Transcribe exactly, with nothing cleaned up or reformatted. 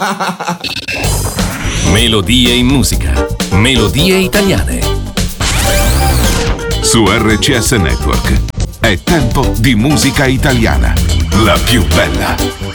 Melodie in musica. Melodie italiane. Su R C S Network è tempo di musica italiana. La più bella.